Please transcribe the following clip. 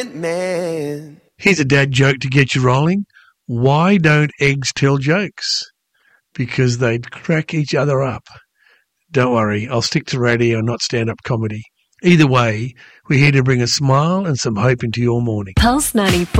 man. Here's a dad joke to get you rolling. Why don't eggs tell jokes? Because they'd crack each other up. Don't worry, I'll stick to radio, not stand-up comedy. Either way, we're here to bring a smile and some hope into your morning. Pulse 94.